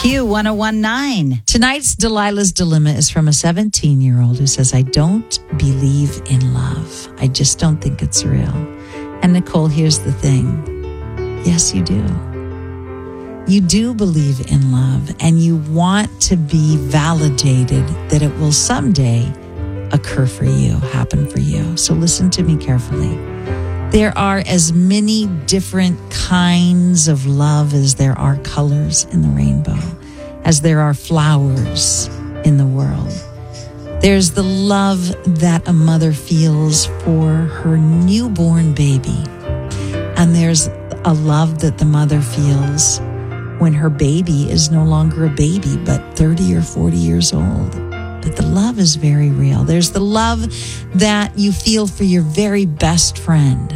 Q1019. Tonight's Delilah's Dilemma is from a 17-year-old who says, I don't believe in love. I just don't think it's real. And Nicole, here's the thing. Yes, you do. You do believe in love, and you want to be validated that it will someday occur for you, happen for you. So listen to me carefully. There are as many different kinds of love as there are colors in the rainbow, as there are flowers in the world. There's the love that a mother feels for her newborn baby. And there's a love that the mother feels when her baby is no longer a baby, but 30 or 40 years old. But the love is very real. There's the love that you feel for your very best friend.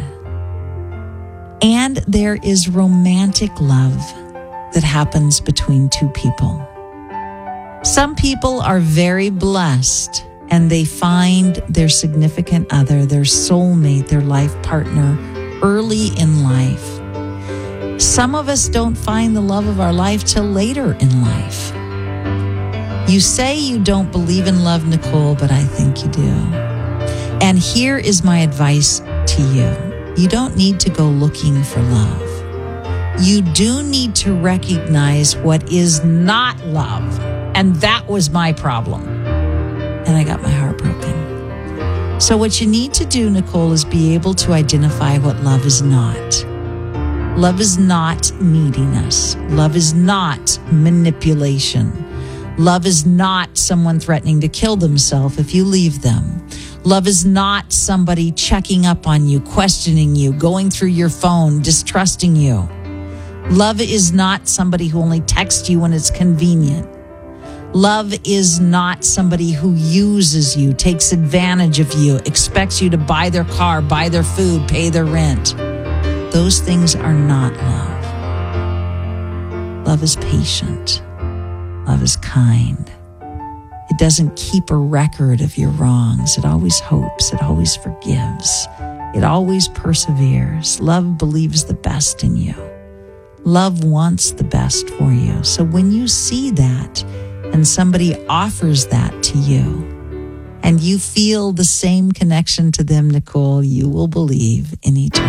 And there is romantic love that happens between two people. Some people are very blessed and they find their significant other, their soulmate, their life partner early in life. Some of us don't find the love of our life till later in life. You say you don't believe in love, Nicole, but I think you do. And here is my advice to you. You don't need to go looking for love. You do need to recognize what is not love. And that was my problem. And I got my heart broken. So what you need to do, Nicole, is be able to identify what love is not. Love is not neediness. Love is not manipulation. Love is not someone threatening to kill themselves if you leave them. Love is not somebody checking up on you, questioning you, going through your phone, distrusting you. Love is not somebody who only texts you when it's convenient. Love is not somebody who uses you, takes advantage of you, expects you to buy their car, buy their food, pay their rent. Those things are not love. Love is patient. Love is kind. It doesn't keep a record of your wrongs. It always hopes. It always forgives. It always perseveres. Love believes the best in you. Love wants the best for you. So when you see that and somebody offers that to you and you feel the same connection to them, Nicole, you will believe in eternity.